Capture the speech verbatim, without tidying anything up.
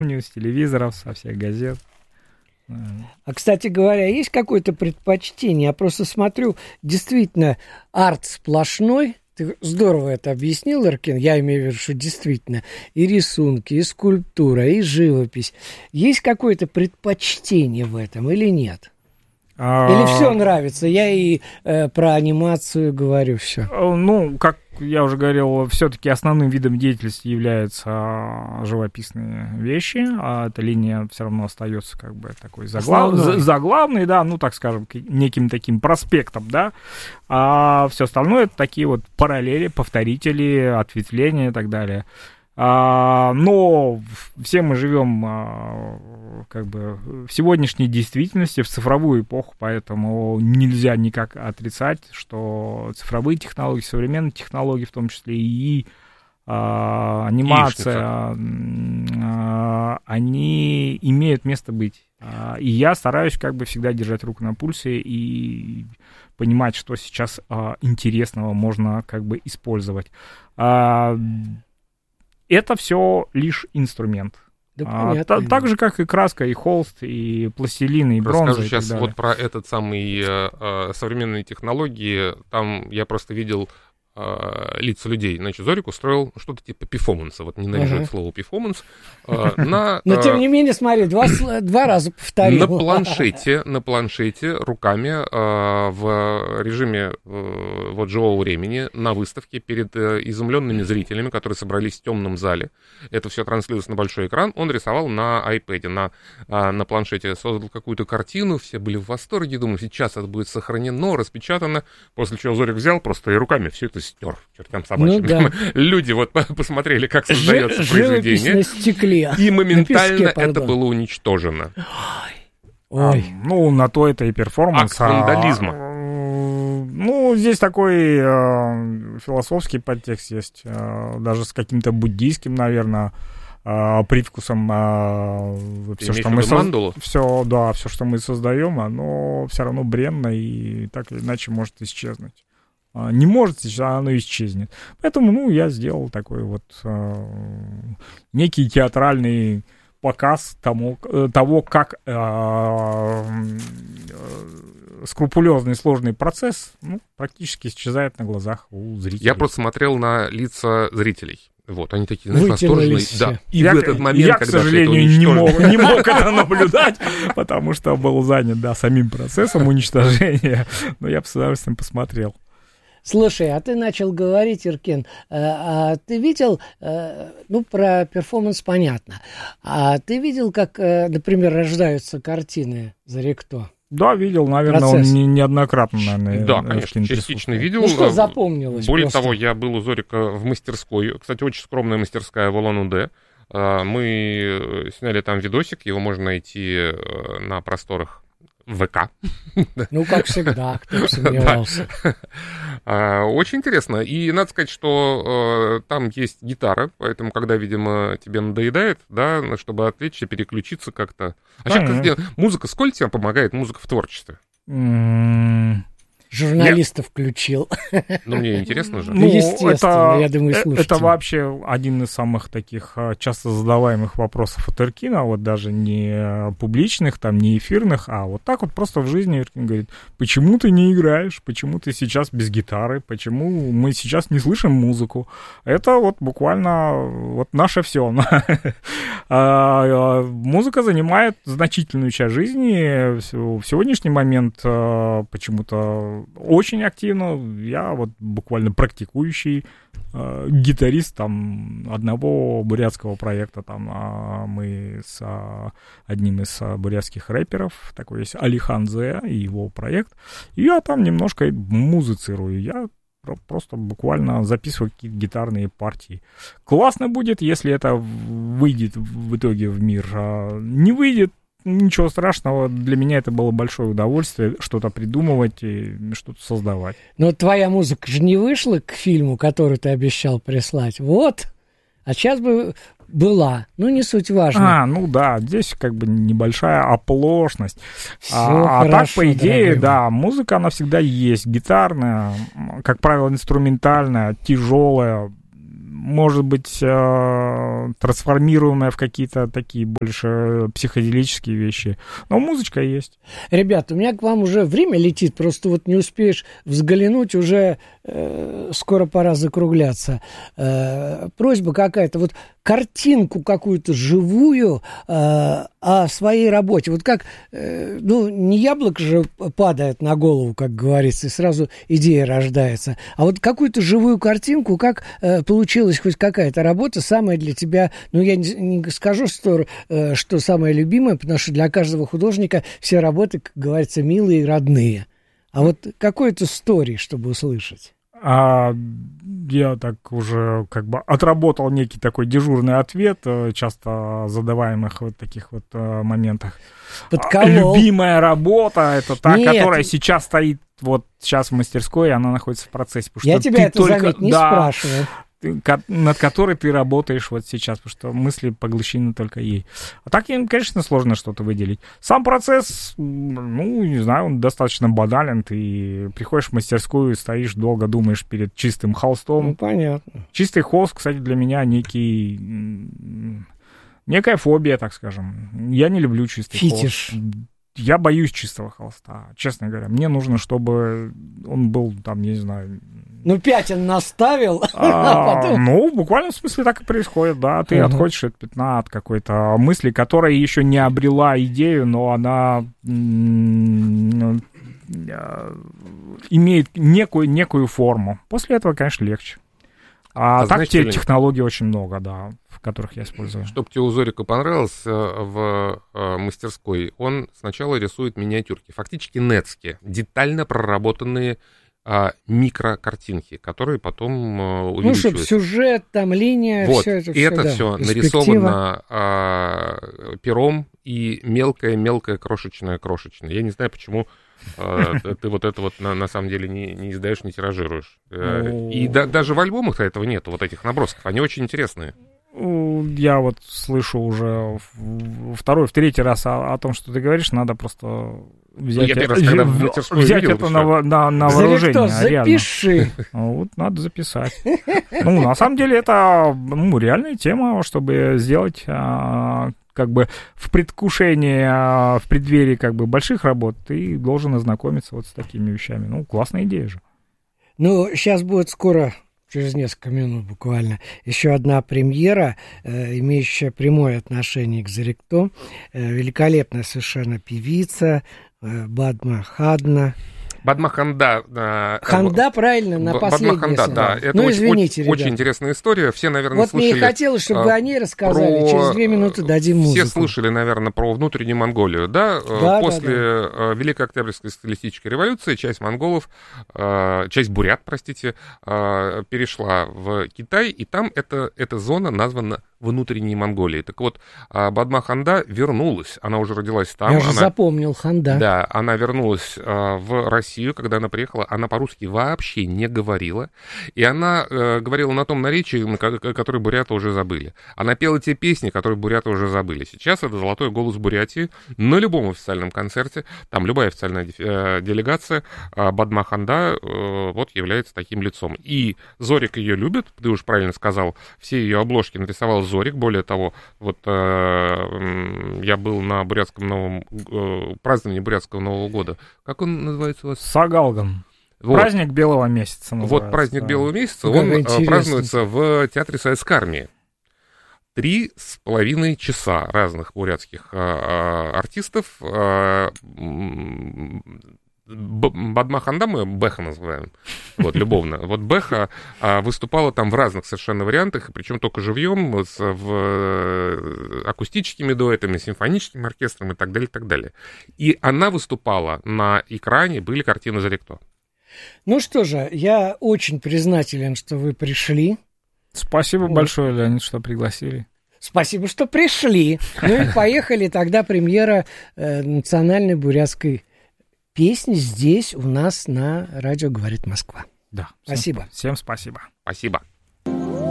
с телевизоров, со всех газет. А, кстати говоря, есть какое-то предпочтение? Я просто смотрю, действительно, арт сплошной. Ты здорово это объяснил, Эркин. Я имею в виду, что действительно и рисунки, и скульптура, и живопись. Есть какое-то предпочтение в этом или нет? Или все нравится? Я и э, про анимацию говорю все. Ну, как я уже говорил, все-таки основным видом деятельности являются живописные вещи, а эта линия все равно остается как бы такой заглав... заглавной, да, ну, так скажем, неким таким проспектом, да, а все остальное это такие вот параллели, повторители, ответвления и так далее. А, но все мы живем а, как бы в сегодняшней действительности, в цифровую эпоху, поэтому нельзя никак отрицать, что цифровые технологии, современные технологии, в том числе и а, анимация, а, они имеют место быть. А, и я стараюсь как бы всегда держать руку на пульсе и понимать, что сейчас а, интересного можно как бы использовать. А, Это все лишь инструмент. Да, а, та, так же, как и краска, и холст, и пластилин, и бронза. Расскажу сейчас вот про этот самый э, современные технологии. Там я просто видел э, лица людей. Значит, Зорик устроил что-то типа перформанса. Вот ненавижу ага. это слово перформанс. Э, на, Но тем не менее, смотри, два, два раза повторил. На планшете, на планшете руками э, в режиме э, вот живого времени на выставке перед э, изумленными зрителями, которые собрались в темном зале. Это все транслируется на большой экран. Он рисовал на iPad, на, э, на планшете, создал какую-то картину. Все были в восторге. Думаю, сейчас это будет сохранено, распечатано. После чего Зорик взял просто и руками все это стер. Чертям собачьим. Ну, да. Люди вот посмотрели, как создается Ж- произведение. На стекле. И моментально песке, это было уничтожено. Ой. А, ну, на то это и перформанс. Акт вандализма. А, ну, здесь такой э, философский подтекст есть. Э, даже с каким-то буддийским, наверное, э, привкусом. Э, все, что мы соз... все, да, все, что мы создаем, оно все равно бренно и так или иначе может исчезнуть. Не может, оно исчезнет. Поэтому, ну, я сделал такой вот э, некий театральный показ тому, того, как э, э, скрупулезный сложный процесс ну, практически исчезает на глазах у зрителей. Я просто смотрел на лица зрителей. Вот, они такие, знаешь, восторженные. Да. И я, в этот момент, я, когда к сожалению, не мог, не мог это наблюдать, потому что был занят, да, самим процессом уничтожения. Но я с удовольствием посмотрел. Слушай, а ты начал говорить, Эркин, а ты видел, ну, про перформанс понятно, а ты видел, как, например, рождаются картины Зорикто? Да, видел, наверное, Процесс. он не, неоднократно, наверное. Да, конечно, частично видел. Ну, что запомнилось? Более просто? того, я был у Зорика в мастерской, кстати, очень скромная мастерская в Улан-Удэ. Мы сняли там видосик, его можно найти на просторах ВК. Ну, как всегда, кто бы сомневался. Очень интересно. И надо сказать, что э, там есть гитара, поэтому, когда, видимо, тебе надоедает, да, чтобы отвлечься, переключиться как-то. А сейчас, как, музыка, сколько тебе помогает музыка в творчестве? Журналистов я... включил. Ну, мне интересно же. Ну, естественно, это, я думаю, слушайте. Это вообще один из самых таких часто задаваемых вопросов от Эркина, вот даже не публичных, там, не эфирных, а вот так вот просто в жизни Эркин говорит, почему ты не играешь, почему ты сейчас без гитары, почему мы сейчас не слышим музыку. Это вот буквально вот наше все. Музыка занимает значительную часть жизни. В сегодняшний момент почему-то очень активно. Я вот буквально практикующий э, гитарист там одного бурятского проекта. Там а мы с а, одним из а, бурятских рэперов, такой есть Алихан Зе и его проект. И я там немножко музицирую. Я просто буквально записываю какие-то гитарные партии. Классно будет, если это выйдет в итоге в мир. А не выйдет, ничего страшного, для меня это было большое удовольствие что-то придумывать и что-то создавать. Но твоя музыка же не вышла к фильму, который ты обещал прислать. Вот. А сейчас бы была. Ну, не суть важно. А, ну да, здесь как бы небольшая оплошность. А, а так, по идее, да, музыка, она всегда есть. Гитарная, как правило, инструментальная, тяжелая. может быть, трансформируемая в какие-то такие больше психоделические вещи. Но музычка есть. Ребята, у меня к вам уже время летит, просто вот не успеешь взглянуть, уже э, скоро пора закругляться. Э, просьба какая-то, вот картинку какую-то живую э, о своей работе. Вот как, э, ну, не яблоко же падает на голову, как говорится, и сразу идея рождается, а вот какую-то живую картинку, как э, получилась хоть какая-то работа, самая для тебя, ну, я не, не скажу, что, э, что самая любимая, потому что для каждого художника все работы, как говорится, милые и родные. А вот какой-то стори, чтобы услышать. А я так уже как бы отработал некий такой дежурный ответ, часто задаваемых вот таких вот моментах. Подколол. Любимая работа, это та, Нет. которая сейчас стоит вот сейчас в мастерской, и она находится в процессе. Я тебя это, только, заметь, не да, спрашиваю. над которой ты работаешь вот сейчас, потому что мысли поглощены только ей. А так, конечно, сложно что-то выделить. Сам процесс, ну, не знаю, он достаточно банален. Ты приходишь в мастерскую, стоишь, долго думаешь перед чистым холстом. Ну, понятно. Чистый холст, кстати, для меня некий... некая фобия, так скажем. Я не люблю чистый Фетиш. холст. Я боюсь чистого холста, честно говоря. Мне нужно, чтобы он был, там, я не знаю... Ну, пятен наставил, а, а потом... Ну, буквально в смысле так и происходит, да. Ты uh-huh. отходишь от пятна, от какой-то мысли, которая еще не обрела идею, но она м- имеет некую, некую форму. После этого, конечно, легче. А, а так знаете, те, технологий очень много, да, в которых я использую. Чтобы тебе у Зорика понравилось, в мастерской он сначала рисует миниатюрки, фактически нетские, детально проработанные а, микрокартинки, которые потом а, увеличиваются. Ну, чтобы сюжет, там, линия, вот, все это. И это все, все да. нарисовано а, пером и мелкое-мелкое, крошечное-крошечное. Я не знаю, почему а, ты вот это вот на, на самом деле не, не издаешь, не тиражируешь. И да, даже в альбомах этого нет, вот этих набросков. Они очень интересные. Я вот слышу уже второй, в третий раз о, о том, что ты говоришь, надо просто взять, ну, раз, в, взять это на, на, на вооружение. Запиши. Вот, надо записать. Ну, на самом деле, это ну, реальная тема, чтобы сделать как бы в предвкушении, в преддверии как бы больших работ, ты должен ознакомиться вот с такими вещами. Ну, классная идея же. Ну, сейчас будет скоро... через несколько минут буквально, еще одна премьера, э, имеющая прямое отношение к Зорикто. Э, великолепная совершенно певица э, Бадма Хадна. Бадма Ханда. Э, Ханда, э, правильно, на последнее. Бадма Ханда, да. Это ну, очень, извините, очень, очень интересная история. Все, наверное, вот слышали... Вот мне и хотелось, чтобы вы о ней рассказали. Про... Через две минуты дадим музыку. Все слышали, наверное, про внутреннюю Монголию, да? да После да, да. Великой Октябрьской социалистической революции часть монголов, часть бурят, простите, перешла в Китай, и там эта, эта зона названа внутренней Монголией. Так вот, Бадма Ханда вернулась. Она уже родилась там. Я уже она... запомнил Ханда. Да, она вернулась в Россию, когда она приехала. Она по-русски вообще не говорила. И она э, говорила на том наречии, которое буряты уже забыли. Она пела те песни, которые буряты уже забыли. Сейчас это золотой голос Бурятии. На любом официальном концерте, там любая официальная э, делегация, э, Бадма Ханда э, вот является таким лицом. И Зорик ее любит, ты уж правильно сказал, все ее обложки нарисовал Зорик. Более того, вот э, я был на бурятском новом э, праздновании бурятского Нового года. Как он называется у вас? Сагалган. Вот. Праздник белого месяца называется. Вот праздник да. белого месяца, ну, он празднуется в Театре Советской Армии. Три с половиной часа разных бурятских а, артистов. А, Бадма Ханда мы Бэха называем, вот, любовно. Вот Бэха а, выступала там в разных совершенно вариантах, причем только живьем, с в, акустическими дуэтами, симфоническим оркестром и так далее, и так далее. И она выступала на экране, были картины Зорикто. Ну что же, я очень признателен, что вы пришли. Спасибо вот. большое, Леонид, что пригласили. Спасибо, что пришли. Ну и поехали тогда премьера э, национальной бурятской песни здесь у нас на радио «Говорит Москва». Да. Спасибо. Всем, всем спасибо. Спасибо.